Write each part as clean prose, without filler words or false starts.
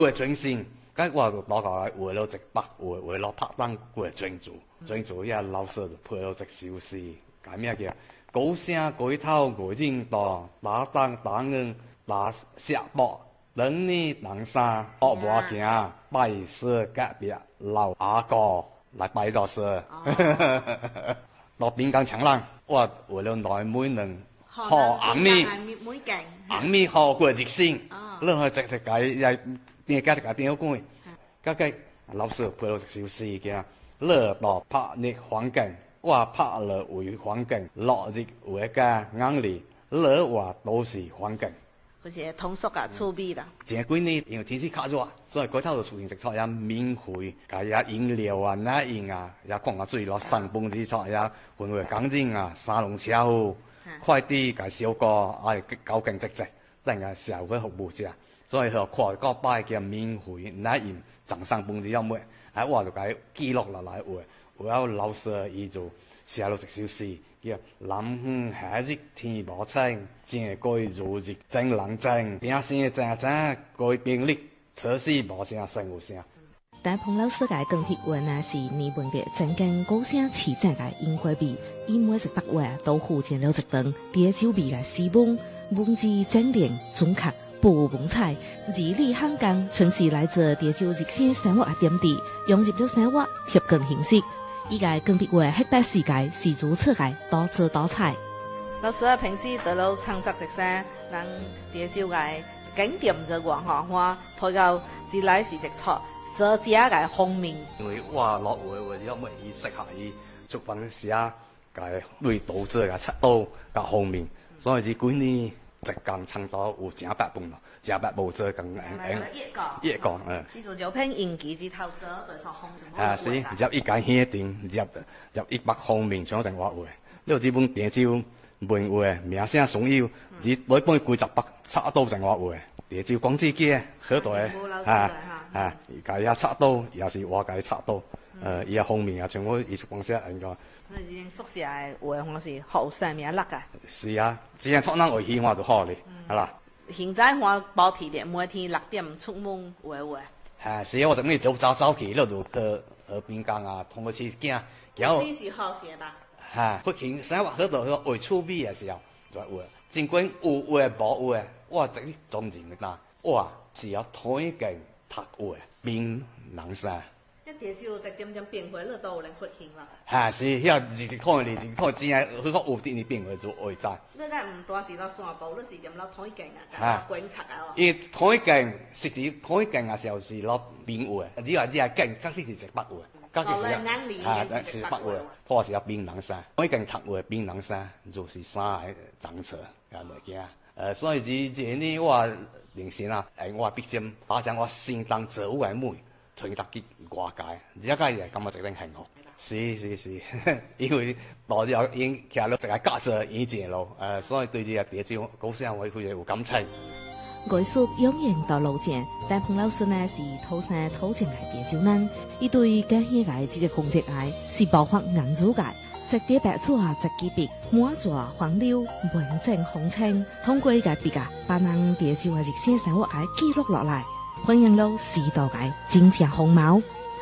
會專心，咁我就大家為了一百，為了拍檔會專注，也老師就配了一小時，咁咩叫高聲改頭改正道，打檔打硬打下膊，等你當山學無行，拜師隔壁老阿哥來拜咗師。落邊講長浪，我為了內妹能學硬咪學過直線，你去直解又變加直解變好貴，加計老師陪咗一小時嘅，你到拍你環境，我拍了為環境，落日為家硬力，你話都是環境。 好似通俗啊，趣味啦。 前幾年因為天氣較熱，所以嗰頭就出現食材也免費，加也飲料啊、奶飲啊，也礦下水落散步之菜也分為乾淨啊、沙龍車好，快啲介紹個係究竟直直，等下社會服務者，所以佢跨個擺嘅免費奶飲，贈散步之有咩？喺我就解記錄落來我有老師伊就寫咗一小時。叫南風夏日天無晴，正該如日正冷靜，變聲正正改變力，測試無聲聲無聲。 但彭老師嘅更撇文啊，是年份嘅正經高聲持正嘅音樂比，因為是北話都附件了一段蝶酒比嘅詩文，文字精煉準確，不文采，字裡行間全是來自蝶酒日常生活嘅點滴，融入了生活，貼近現實。依個更別為黑白世界，是如此嘅多姿多彩。 老師啊，平時在路創作一些咱蝶酒嘅經典之文化，我睇到自來是一錯做家嘅風味。 因為我落會有乜嘢適合伊出版寫嘅類讀者嘅尺度嘅風味，所以這幾年一講差唔多有正百本咯，正百部做咁越講呢度有篇演技之頭做對錯風啊，是入一間顯定入一百方面想成話會，呢個這本蝶酒文會名聲爽耀，只每本幾十百差不多成話會，蝶酒講自己好多而家也差不多，也是話解差不多，伊個方面啊，像我藝術公司人個。 你已經宿舍嘅話，我是好上面甩噶。 是啊，只係創人外戲我就好咧，係啦。 現在我保持嘅每天6點出門話。 係，是啊，我整你早起，那就去邊間啊，同佢去見。 這是好些吧？ 係，佢平生活喺度去為出味嘅時候，就話，儘管有話冇話，我整啲總認得，我是要推薦讀話變能生。 一蝶酒一點點變回，你都有人發現啦。 係，是，遐日看你，日看真係，佢個有啲你變回就會知。 你咧唔單是到散步，你是點攞推薦啊？觀察啊？ 伊推薦實際推薦嘅時候是攞變話，只係勁，確實是食北話。是北話，或是要檳榔山，我跟讀話檳榔山就是三個長者咁嚟嘅。所以這呢我認先啊，我畢竟把將我心當做嘅妹傳達給外界，而家也感覺一定幸福。是，因為大家已經騎到一個價值已經咯，所以對這個蝶酒高聲我會有感情。 藝術永遠到路前，但彭老師呢是土生土長嘅蝶酒人，伊對家鄉嘅這個風景愛是爆發眼珠嘅，直蝶白紙直幾筆，滿紙黃柳文正紅青，通過嘅筆啊，把人蝶酒嘅日常生活愛記錄落來，反映了時代嘅真正風貌。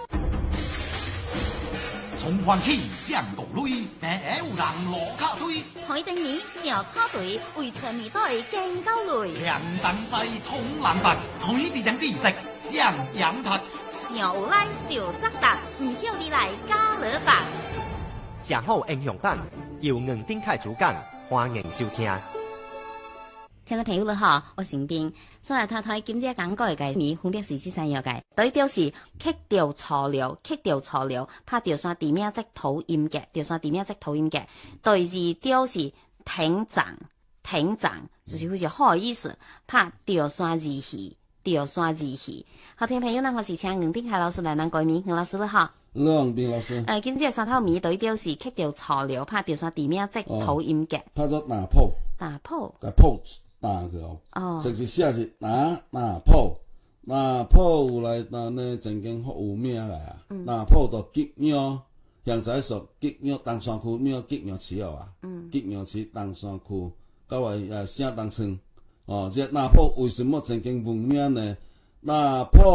從歡喜向國淚，平有人落卡推。 海丁年小草隊為全年代更高類。 強等西通難拔，推地人知識上羊拍。 小有來就責答，唔曉你來加勒吧。 上好英雄版由吳丁凱主講，歡迎收聽。 聽眾朋友你好，我是斌，所以睇睇今朝講過嘅米分別是這三樣嘅，對調是刻掉錯了，拍掉上地面即土音嘅，掉上地面即土音嘅，對字調是挺長，就是好似好意思，拍掉上字氣。好，聽朋友呢，我是請吳丁凱老師來講改名，吳老師你好。 吳斌老師。 今朝三套米對調是刻掉錯了，拍掉上地面即土音嘅。 拍咗打鋪。個鋪。打佢哦，就是寫是打鋪來打呢，曾經好有名嘅啊。打鋪到吉廟，現在說吉廟東山區廟吉廟市啊，吉廟市東山區，到為省東村哦。這打鋪為什麼曾經聞名呢？打鋪。